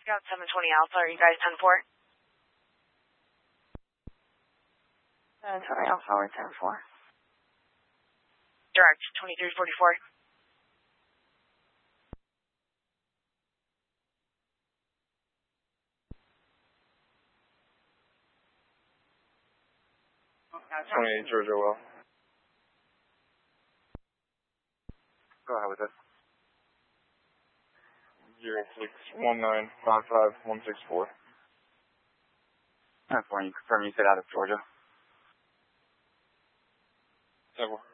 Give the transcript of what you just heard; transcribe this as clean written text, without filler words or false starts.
Scout 720 Alpha, are you guys 10-4? 720 Alpha, we're 10-4. Direct, 2344. Scout 28 Georgia Will. Go ahead with it. 0619555164. 10-4, you confirm you said out of Georgia? 10-4.